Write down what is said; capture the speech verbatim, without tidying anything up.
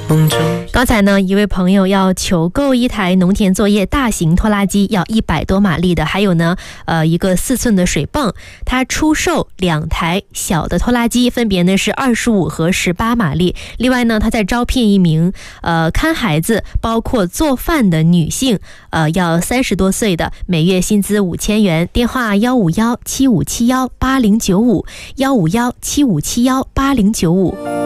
刚才呢，一位朋友要求购一台农田作业大型拖拉机，要一百多马力的，还有呢，呃，一个四寸的水泵。他出售两台小的拖拉机，分别呢是二十五和十八马力。另外呢，他在招聘一名呃看孩子，包括做饭的女性，呃，要三十多岁的，每月薪资五千元。电话幺五幺七五七幺八零九五，幺五幺七五七幺八零九五。